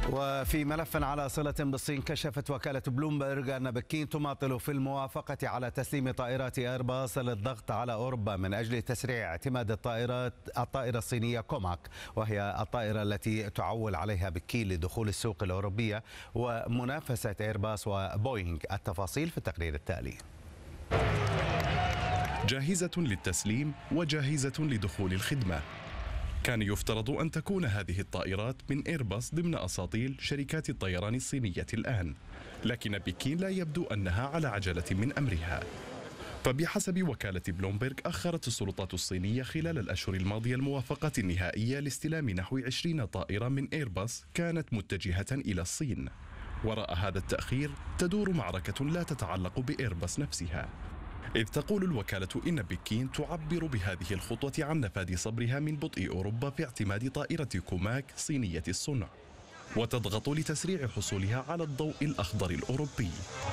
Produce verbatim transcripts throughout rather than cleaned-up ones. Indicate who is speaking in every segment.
Speaker 1: وفي ملف على صلة بالصين، كشفت وكالة بلومبرغ أن بكين تماطل في الموافقة على تسليم طائرات ايرباص للضغط على أوروبا من أجل تسريع اعتماد الطائرات الطائرة الصينية كوماك، وهي الطائرة التي تعول عليها بكين لدخول السوق الأوروبية ومنافسة ايرباص وبوينغ. التفاصيل في التقرير التالي.
Speaker 2: جاهزة للتسليم وجاهزة لدخول الخدمة. كان يفترض أن تكون هذه الطائرات من إيرباص ضمن أساطيل شركات الطيران الصينية الآن، لكن بكين لا يبدو أنها على عجلة من أمرها. فبحسب وكالة بلومبرغ، أخرت السلطات الصينية خلال الأشهر الماضية الموافقة النهائية لاستلام نحو عشرين طائرة من إيرباص كانت متجهة إلى الصين. وراء هذا التأخير تدور معركة لا تتعلق بإيرباص نفسها، إذ تقول الوكالة إن بكين تعبر بهذه الخطوة عن نفاذ صبرها من بطء أوروبا في اعتماد طائرة كوماك صينية الصنع، وتضغط لتسريع حصولها على الضوء الأخضر الأوروبي.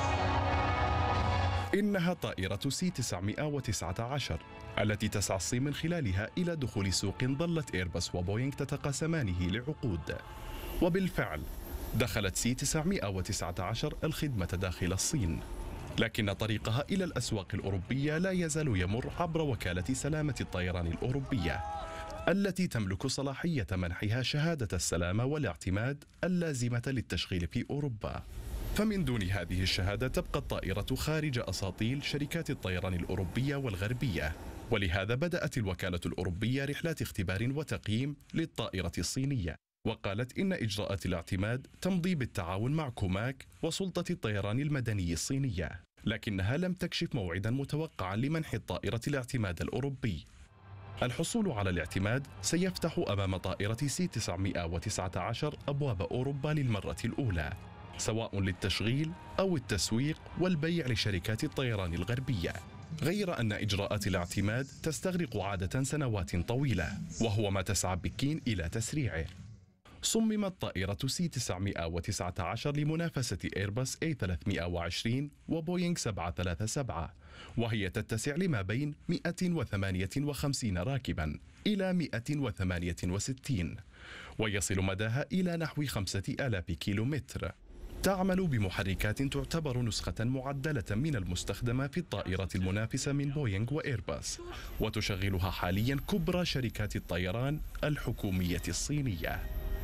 Speaker 2: إنها طائرة سي تسعمئة وتسعة عشر التي تسعى الصين من خلالها إلى دخول سوق ظلت إيرباص وبوينغ تتقاسمانه لعقود. وبالفعل دخلت سي تسعمئة وتسعة عشر الخدمة داخل الصين، لكن طريقها إلى الأسواق الأوروبية لا يزال يمر عبر وكالة سلامة الطيران الأوروبية التي تملك صلاحية منحها شهادة السلامة والاعتماد اللازمة للتشغيل في أوروبا. فمن دون هذه الشهادة تبقى الطائرة خارج أساطيل شركات الطيران الأوروبية والغربية، ولهذا بدأت الوكالة الأوروبية رحلات اختبار وتقييم للطائرة الصينية، وقالت إن إجراءات الاعتماد تمضي بالتعاون مع كوماك وسلطة الطيران المدني الصينية، لكنها لم تكشف موعدا متوقعا لمنح الطائرة الاعتماد الأوروبي. الحصول على الاعتماد سيفتح أمام طائرة سي تسعمئة وتسعة عشر أبواب أوروبا للمرة الأولى، سواء للتشغيل أو التسويق والبيع لشركات الطيران الغربية، غير أن إجراءات الاعتماد تستغرق عادة سنوات طويلة، وهو ما تسعى بكين إلى تسريعه. صممت طائرة سي تسعمئة وتسعة عشر لمنافسة إيرباص إيه ثلاثمئة وعشرين وبوينغ سبعمئة وثلاثة وسبعين، وهي تتسع لما بين مئة وثمانية وخمسين راكبا إلى مئة وثمانية وستين، ويصل مداها إلى نحو خمسة آلاف كيلومتر. تعمل بمحركات تعتبر نسخة معدلة من المستخدمة في الطائرات المنافسة من بوينغ وإيرباص، وتشغلها حاليا كبرى شركات الطيران الحكومية الصينية.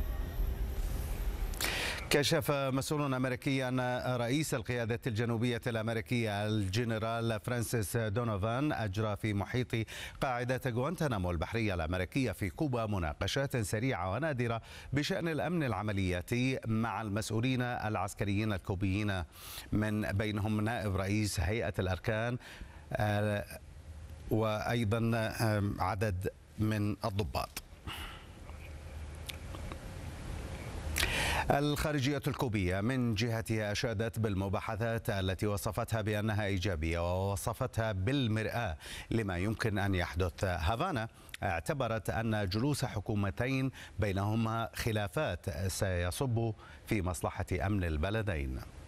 Speaker 1: كشف مسؤول أمريكي أن رئيس القيادة الجنوبية الأمريكية الجنرال فرانسيس دونوفان أجرى في محيط قاعدة غوانتنامو البحرية الأمريكية في كوبا مناقشات سريعة ونادرة بشأن الأمن العملياتي مع المسؤولين العسكريين الكوبيين، من بينهم نائب رئيس هيئة الأركان وأيضا عدد من الضباط. الخارجية الكوبية من جهتها أشادت بالمباحثات التي وصفتها بأنها إيجابية ووصفتها بالمرآة لما يمكن أن يحدث. هافانا اعتبرت أن جلوس حكومتين بينهما خلافات سيصب في مصلحة أمن البلدين.